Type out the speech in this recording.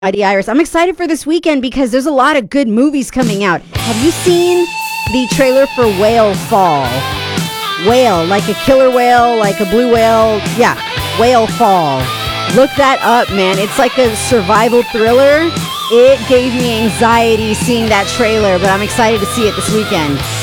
Mighty Iris. I'm excited for this weekend because there's a lot of good movies coming out. Have you seen the trailer for Whale Fall? Whale, like a killer whale, like a blue whale. Yeah, Whale Fall. Look that up, man. It's like a survival thriller. It gave me anxiety seeing that trailer, but I'm excited to see it this weekend.